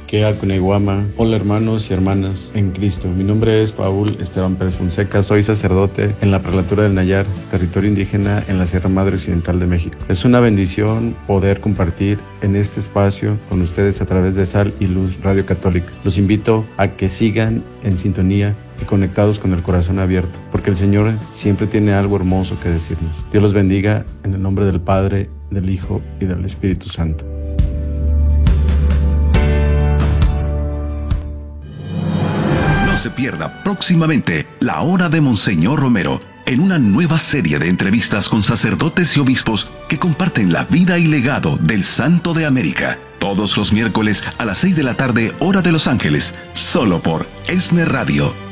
Cuneguama. Hola hermanos y hermanas en Cristo. Mi nombre es Paul Esteban Pérez Fonseca. Soy sacerdote en la Prelatura del Nayar, territorio indígena en la Sierra Madre Occidental de México. Es una bendición poder compartir en este espacio con ustedes a través de Sal y Luz Radio Católica. Los invito a que sigan en sintonía y conectados con el corazón abierto, porque el Señor siempre tiene algo hermoso que decirnos. Dios los bendiga en el nombre del Padre, del Hijo y del Espíritu Santo. No se pierda próximamente La Hora de Monseñor Romero, en una nueva serie de entrevistas con sacerdotes y obispos que comparten la vida y legado del Santo de América. Todos los miércoles a las 6 de la tarde, hora de Los Ángeles, solo por ESNE Radio.